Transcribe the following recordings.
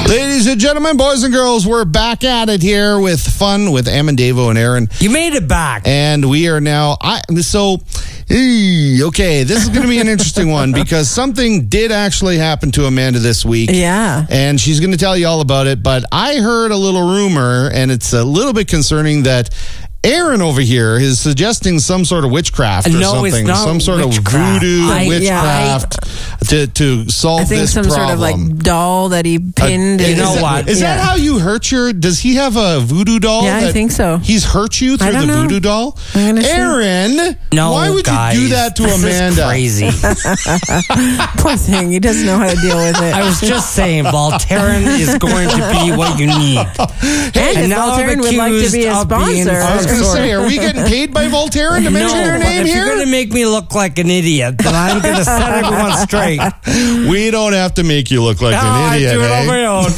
Ladies and gentlemen, boys and girls, we're back at it here with fun with Em and Davo and Aaron. You made it back. And we are now, okay, this is going to be an interesting one because something did actually happen to Amanda this week. Yeah. And she's going to tell you all about it, but I heard a little rumor, and it's a little bit concerning that Aaron over here is suggesting some sort of witchcraft or No, something. it's not Some sort witchcraft. of voodoo witchcraft to solve I think this some problem. sort of like doll that he pinned. you know what? Is that how you hurt does he have a voodoo doll? Yeah, I that think so. He's hurt you through the voodoo doll? I'm gonna see. Aaron, No, why would guys, you do that to this Amanda? Is crazy. Poor thing. He doesn't know how to deal with it. I was just saying, Voltaren is going to be what you need. And now I'm Voltaren would like to be a accused of being sponsor. I was going to say, are we getting paid by Voltaren to mention her but name if here? you're going to make me look like an idiot, then I'm going to set everyone straight. We don't have to make you look like an I idiot. do it on eh? my own.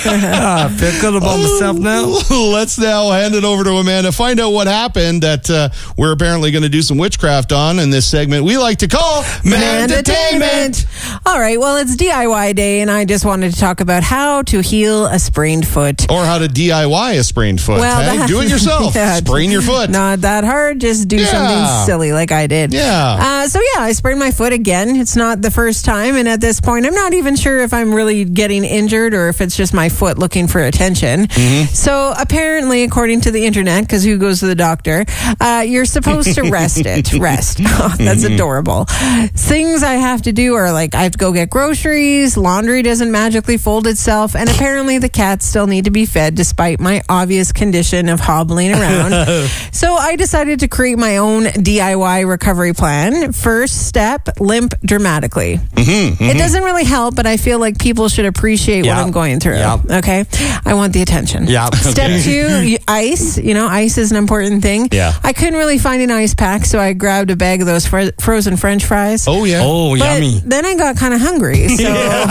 I feel good about myself now. Let's now hand it over to Amanda. Find out what happened that we're apparently going to do some witchcraft on in this segment we like to call Mandatainment. All right, well, it's DIY day, and I just wanted to talk about how to heal a sprained foot. Or how to DIY a sprained foot. Well, do it yourself. Yeah, Sprain your foot. Not that hard. Just do something silly like I did. Yeah. I sprained my foot again. It's not the first time, and at this point, I'm not even sure if I'm really getting injured or if it's just my foot looking for attention. Mm-hmm. So apparently, according to the internet, because who goes to the doctor, you're supposed to rest it. Rest. Oh, that's adorable. Things I have to do are like I have to go get groceries, laundry doesn't magically fold itself, and apparently the cats still need to be fed despite my obvious condition of hobbling around. So I decided to create my own DIY recovery plan. First step, limp dramatically. It doesn't really help, but I feel like people should appreciate what I'm going through. Okay? I want the attention. Step 2, ice. You know, ice is an important thing. Yeah. I couldn't really find an ice pack, so I grabbed a bag of those frozen French fries. Oh, yeah. Oh, But yummy. then I got kind of hungry, so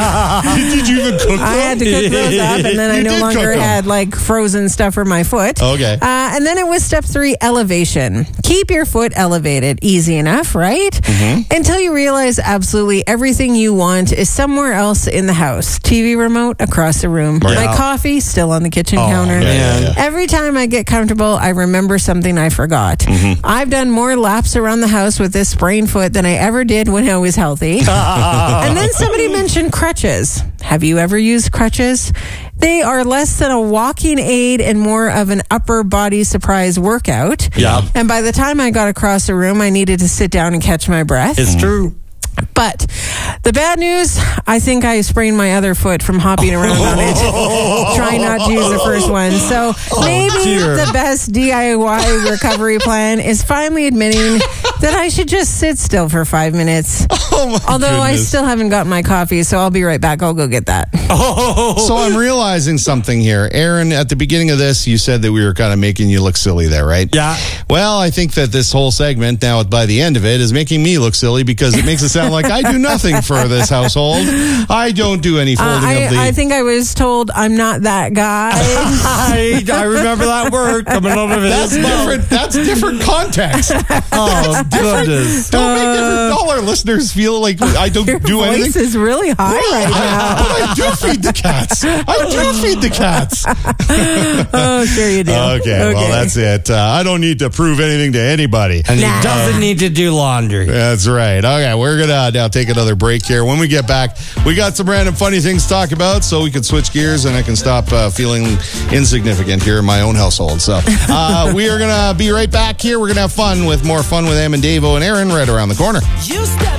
Did you even cook them? I had to cook those up, and then I You no did longer cook 'em. had like frozen stuff for my foot. Okay. And then it was step 3, elevation. Keep your foot elevated. Easy enough, right? Until you realize absolutely everything you want is somewhere else in the house. TV remote across the room. My coffee still on the kitchen counter. yeah. Every time I get comfortable, I remember something I forgot. I've done more laps around the house with this sprained foot than I ever did when I was healthy. And then somebody mentioned crutches. Have you ever used crutches? They are less than a walking aid and more of an upper body surprise workout. Yeah. And by the time I got across the room, I needed to sit down and catch my breath. It's true. But the bad news, I think I sprained my other foot from hopping around on it. Trying not to use the first one. So maybe the best DIY recovery plan is finally admitting that I should just sit still for 5 minutes. Although I still haven't gotten my coffee, so I'll be right back. I'll go get that. So I'm realizing something here. Aaron, at the beginning of this, you said that we were kind of making you look silly there, right? Yeah. Well, I think that this whole segment, now by the end of it, is making me look silly because it makes it sound like I do nothing for this household. I don't do any folding of the... I think I was told I'm not that guy. I remember that word coming out of his mouth. That's different context. Oh, goodness. Don't make all our listeners feel like I don't Your do voice anything. is really high right now. But I do feed the cats. Oh, sure you do. Okay, well, that's it. I don't need to prove anything to anybody. And he doesn't need to do laundry. That's right. Okay, we're going to now take another break here. When we get back, we got some random funny things to talk about, so we can switch gears and I can stop feeling insignificant here in my own household. So we are going to be right back here. We're going to have more fun with Em and Davo and Aaron right around the corner. You step